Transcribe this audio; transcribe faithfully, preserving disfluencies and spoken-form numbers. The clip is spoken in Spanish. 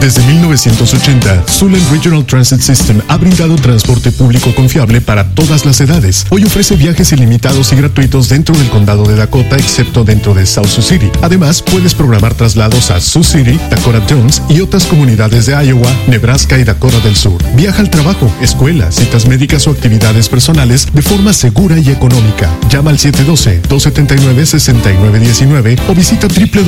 Desde mil novecientos ochenta, Suland Regional Transit System ha brindado transporte público confiable para todas las edades. Hoy ofrece viajes ilimitados y gratuitos dentro del condado de Dakota, excepto dentro de South Sioux City. Además, puedes programar traslados a Sioux City, Dakota Jones y otras comunidades de Iowa, Nebraska y Dakota del Sur. Viaja al trabajo, escuela, citas médicas o actividades personales de forma segura y económica. Llama al siete uno dos, dos siete nueve, seis nueve uno nueve o visita triple